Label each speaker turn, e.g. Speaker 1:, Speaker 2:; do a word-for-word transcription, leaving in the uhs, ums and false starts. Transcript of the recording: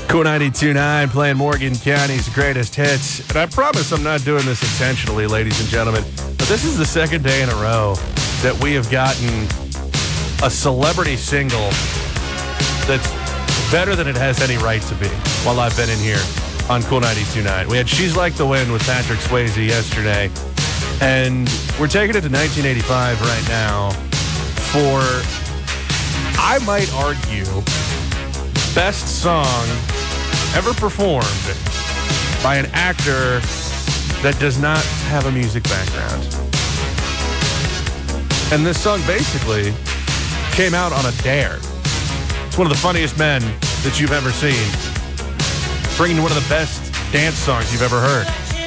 Speaker 1: Cool ninety-two point nine playing Morgan County's greatest hits. And I promise I'm not doing this intentionally, ladies and gentlemen, but this is the second day in a row that we have gotten a celebrity single that's better than it has any right to be while I've been in here on Cool ninety-two point nine. We had She's Like the Wind with Patrick Swayze yesterday, and we're taking it to nineteen eighty-five right now for, I might argue, best song ever performed by an actor that does not have a music background. And this song basically came out on a dare. It's one of the funniest men that you've ever seen, bringing one of the best dance songs you've ever heard.